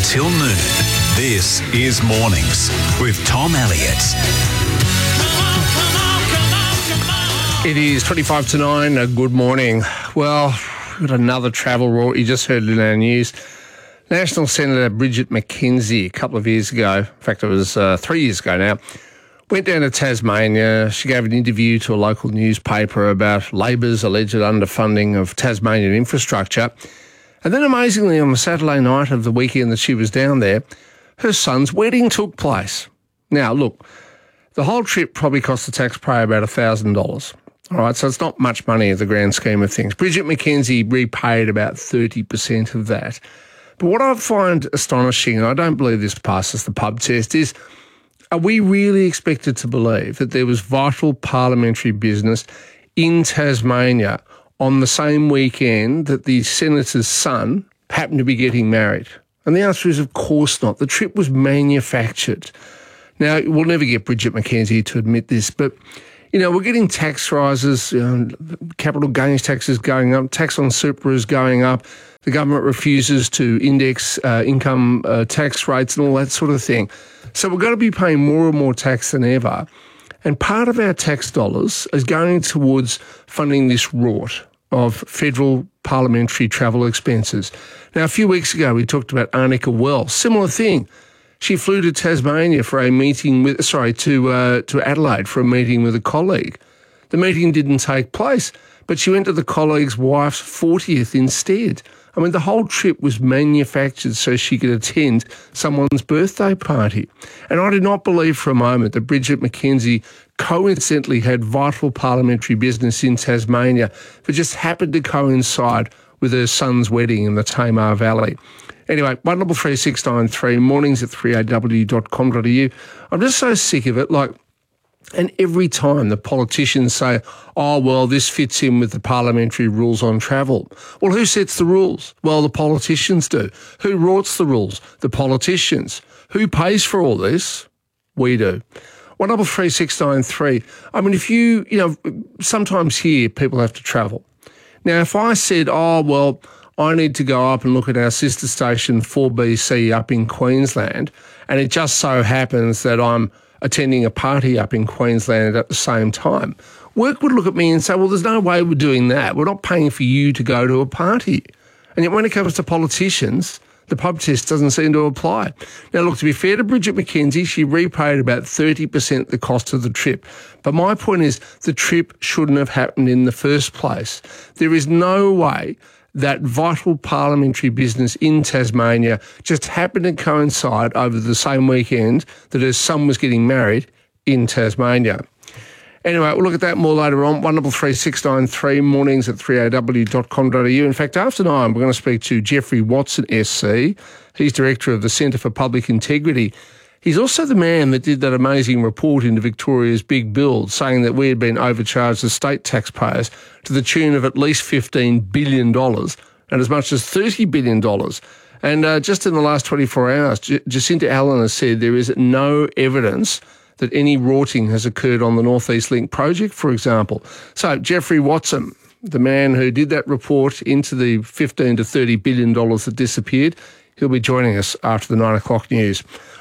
until noon. This is Mornings with Tom Elliott. It is 25 to 9. Good morning. Well, we've got another travel roar. You just heard it in our news. National Senator Bridget McKenzie, a couple of years ago, in fact, it was 3 years ago now, went down to Tasmania. She gave an interview to a local newspaper about Labor's alleged underfunding of Tasmanian infrastructure. And then amazingly, on the Saturday night of the weekend that she was down there, her son's wedding took place. Now, look, the whole trip probably cost the taxpayer about $1,000. All right, so it's not much money in the grand scheme of things. Bridget McKenzie repaid about 30% of that. But what I find astonishing, and I don't believe this passes the pub test, is are we really expected to believe that there was vital parliamentary business in Tasmania on the same weekend that the senator's son happened to be getting married? And the answer is, of course not. The trip was manufactured. Now, we'll never get Bridget McKenzie to admit this, but, you know, we're getting tax rises, capital gains taxes going up, tax on super is going up, the government refuses to index income tax rates and all that sort of thing. So we're going to be paying more and more tax than ever. And part of our tax dollars is going towards funding this rort of federal parliamentary travel expenses. Now, a few weeks ago, we talked about Arnica Wells. Similar thing. She flew to Tasmania for a meeting with, to Adelaide for a meeting with a colleague. The meeting didn't take place, but she went to the colleague's wife's 40th instead. I mean, the whole trip was manufactured so she could attend someone's birthday party. And I did not believe for a moment that Bridget McKenzie coincidentally had vital parliamentary business in Tasmania that just happened to coincide with her son's wedding in the Tamar Valley. Anyway, 133693, mornings at 3aw.com.au. I'm just so sick of it. And every time the politicians say, oh, well, this fits in with the parliamentary rules on travel. Well, who sets the rules? Well, the politicians do. Who writes the rules? The politicians. Who pays for all this? We do. 133693. I mean, if you sometimes here people have to travel. Now, if I said, oh, well, I need to go up and look at our sister station 4BC up in Queensland, and it just so happens that I'm attending a party up in Queensland at the same time, work would look at me and say, well, there's no way we're doing that. We're not paying for you to go to a party. And yet when it comes to politicians, the pub test doesn't seem to apply. Now, look, to be fair to Bridget McKenzie, she repaid about 30% the cost of the trip. But my point is the trip shouldn't have happened in the first place. There is no way that vital parliamentary business in Tasmania just happened to coincide over the same weekend that her son was getting married in Tasmania. Anyway, we'll look at that more later on. 133693, mornings at 3aw.com.au. In fact, after 9, we're going to speak to Geoffrey Watson, SC. He's Director of the Centre for Public Integrity. He's also the man that did that amazing report into Victoria's big build saying that we had been overcharged as state taxpayers to the tune of at least $15 billion and as much as $30 billion. And just in the last 24 hours, Jacinta Allen has said there is no evidence that any rorting has occurred on the North East Link project, for example. So Geoffrey Watson, the man who did that report into the $15 to $30 billion that disappeared, he'll be joining us after the 9 o'clock news.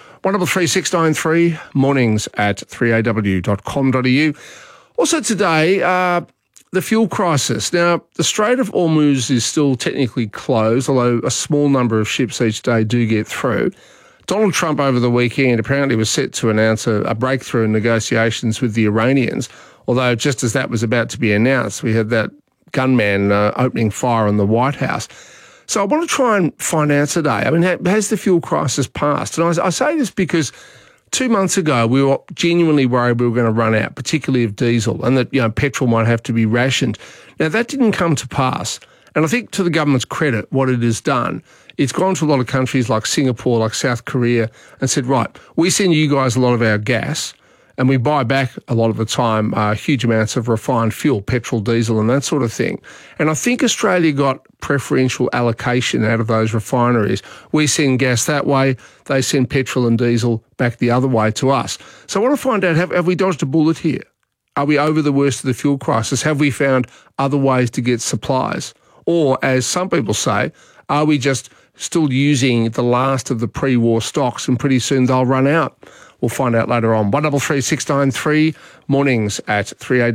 133693, mornings at 3aw.com.au. Also today, the fuel crisis. Now, the Strait of Hormuz is still technically closed, although a small number of ships each day do get through. Donald Trump over the weekend apparently was set to announce a breakthrough in negotiations with the Iranians, although just as that was about to be announced, we had that gunman opening fire on the White House. So I want to try and find out today, I mean, has the fuel crisis passed? And I say this because 2 months ago we were genuinely worried we were going to run out, particularly of diesel, and that petrol might have to be rationed. Now, that didn't come to pass. And I think to the government's credit, what it has done, it's gone to a lot of countries like Singapore, like South Korea, and said, right, we send you guys a lot of our gas, and we buy back a lot of the time huge amounts of refined fuel, petrol, diesel and that sort of thing. And I think Australia got preferential allocation out of those refineries. We send gas that way, they send petrol and diesel back the other way to us. So I want to find out, have we dodged a bullet here? Are we over the worst of the fuel crisis? Have we found other ways to get supplies? Or, as some people say, are we just still using the last of the pre-war stocks, and pretty soon they'll run out. We'll find out later on. 133 693 mornings at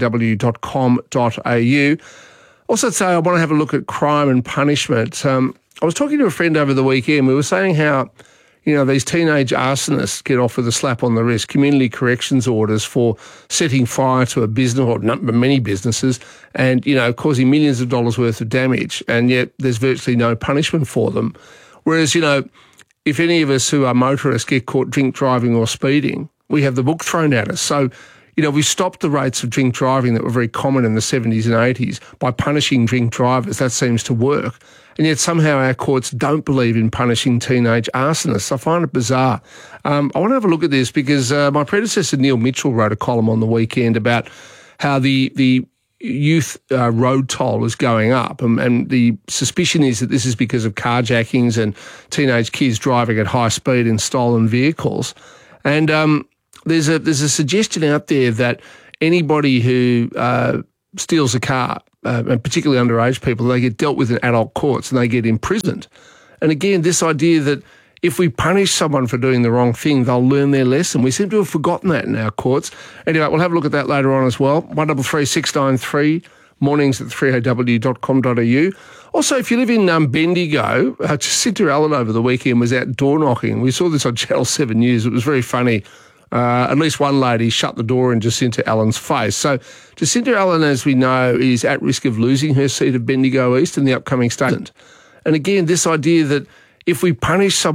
3aw.com.au. Also say I want to have a look at crime and punishment. I was talking to a friend over the weekend. We were saying how, these teenage arsonists get off with a slap on the wrist, community corrections orders for setting fire to a business or many businesses and, causing millions of dollars worth of damage. And yet there's virtually no punishment for them. Whereas, if any of us who are motorists get caught drink driving or speeding, we have the book thrown at us. So, we stopped the rates of drink driving that were very common in the 70s and 80s by punishing drink drivers. That seems to work. And yet somehow our courts don't believe in punishing teenage arsonists. I find it bizarre. I want to have a look at this because my predecessor, Neil Mitchell, wrote a column on the weekend about how the youth road toll is going up. And the suspicion is that this is because of carjackings and teenage kids driving at high speed in stolen vehicles. And there's a suggestion out there that anybody who steals a car, and particularly underage people, they get dealt with in adult courts and they get imprisoned. And again, this idea that if we punish someone for doing the wrong thing, they'll learn their lesson. We seem to have forgotten that in our courts. Anyway, we'll have a look at that later on as well. 133 693 mornings at 3aw.com.au. Also, if you live in Bendigo, Jacinta Allen over the weekend was out door knocking. We saw this on Channel 7 News. It was very funny. At least one lady shut the door in Jacinta Allen's face. So Jacinta Allen, as we know, is at risk of losing her seat of Bendigo East in the upcoming state. And again, this idea that if we punish someone